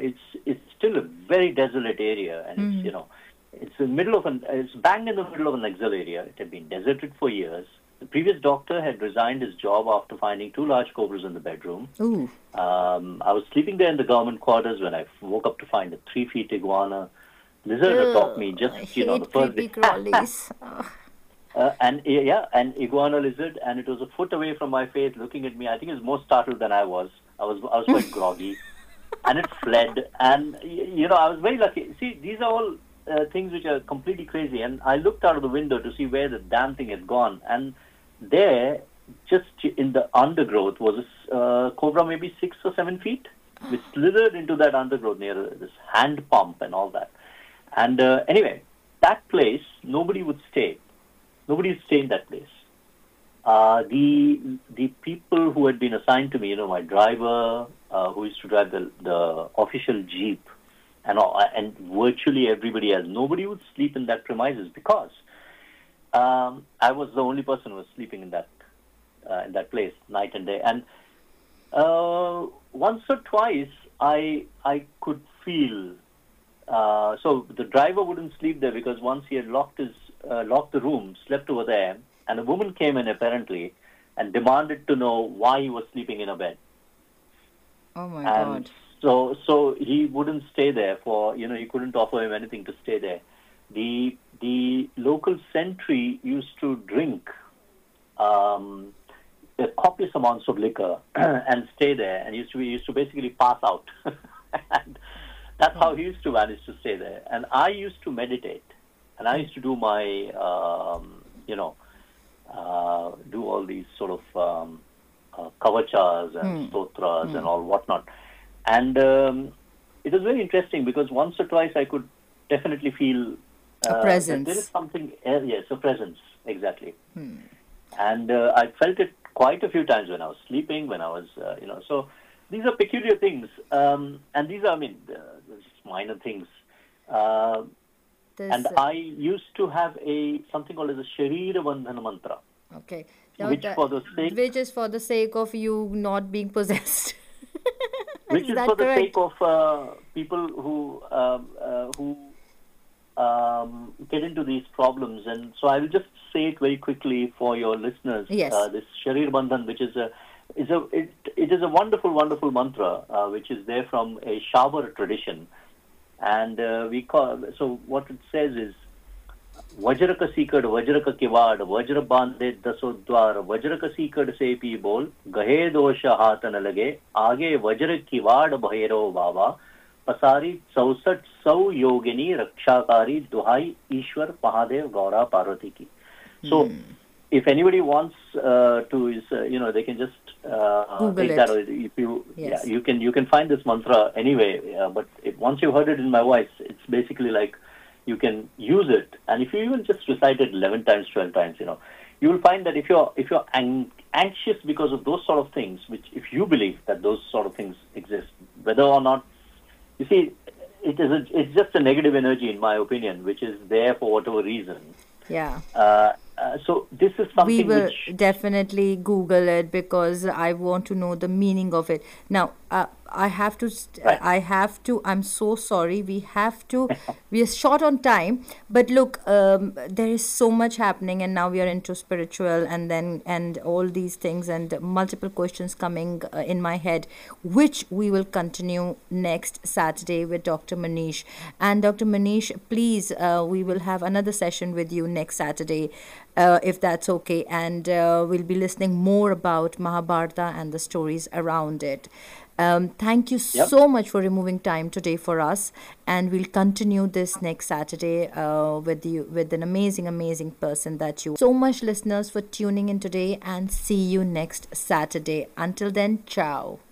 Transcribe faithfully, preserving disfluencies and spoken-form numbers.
it's it's still a very desolate area, and Mm. it's you know, it's in the middle of an it's bang in the middle of an Naxal area. It had been deserted for years. The previous doctor had resigned his job after finding two large cobras in the bedroom. Ooh. Um, I was sleeping there in the government quarters when I woke up to find a three-feet iguana lizard atop me. Ugh, Just I you know, the hate first creepy day. crawlies. Ugh. Uh, and yeah, an iguana lizard, and it was a foot away from my face, looking at me. I think it was more startled than I was. I was I was quite groggy, and it fled. And y- you know, I was very lucky. See, these are all uh, things which are completely crazy. And I looked out of the window to see where the damn thing had gone, and there, just in the undergrowth, was a s- uh, cobra, maybe six or seven feet, which slithered into that undergrowth near this hand pump and all that. And uh, anyway, that place, nobody would stay. Nobody would stay in that place. Uh, the the people who had been assigned to me, you know, my driver, uh, who used to drive the the official jeep, and all, and virtually everybody else, nobody would sleep in that premises because um, I was the only person who was sleeping in that uh, in that place night and day. And uh, once or twice, I I could feel. Uh, so the driver wouldn't sleep there because once he had locked his uh, locked the room, slept over there, and a woman came in apparently and demanded to know why he was sleeping in a bed. Oh my And God. so so he wouldn't stay there for you know he couldn't offer him anything to stay there. The the local sentry used to drink um, a copious amounts of liquor and stay there, and used to used to basically pass out. And that's how he used to manage to stay there. And I used to meditate, and I used to do my, um, you know, uh, do all these sort of um, uh, kavachas and stotras and all whatnot. And um, it was very interesting because once or twice I could definitely feel A uh, that there is presence. something, uh, yes, a presence, exactly. And uh, I felt it quite a few times when I was sleeping, when I was, uh, you know, so these are peculiar things. Um, and these are, I mean, uh, just minor things. Uh, This, and I used to have a something called as a Sharira Bandhana mantra, okay. Now which that, for the sake, which is for the sake of you not being possessed. which Is is for that the sake correct? of uh, people who um, uh, who um, get into these problems. And so I will just say it very quickly for your listeners. Yes. Uh, this Sharir Bandhan, which is a is a it, it is a wonderful, wonderful mantra, uh, which is there from a Shabar tradition. And uh, we call so what it says is वज्र का सीकड़ वज्र का किवाड़ वज्र बांधे दसो द्वार वज्र का सीकड़ से पी बोल गहे दोष हाथ न लगे आगे वज्र किवाड़ भैरव बाबा पसारी चौसठ सौ योगिनी रक्षाकारी दुहाई ईश्वर महादेव गौरा पार्वती की. So if anybody wants uh, to is uh, you know they can just uh, Google take that, it. or if you Yes. yeah you can you can find this mantra anyway, uh, but if, once you've heard it in my voice, it's basically like you can use it. And if you even just recite it eleven times, twelve times, you know, you will find that if you're if you're ang- anxious because of those sort of things, which if you believe that those sort of things exist, whether or not, you see, it is a, it's just a negative energy, in my opinion, which is there for whatever reason. Yeah. Uh, uh, so this is We something will which definitely Google it because I want to know the meaning of it. Now, uh, I have to, st- right. I have to, I'm so sorry. We have to, we are short on time. But look, um, there is so much happening, and now we are into spiritual and then, and all these things, and multiple questions coming uh, in my head, which we will continue next Saturday with Doctor Manish. And Doctor Manish, please, uh, we will have another session with you next Saturday, uh, if that's okay. And uh, we'll be listening more about Mahabharata and the stories around it. Um, thank you Yep. so much for removing time today for us, and we'll continue this next Saturday uh, with you with an amazing, amazing person that you. So much, listeners, for tuning in today, and see you next Saturday. Until then, ciao.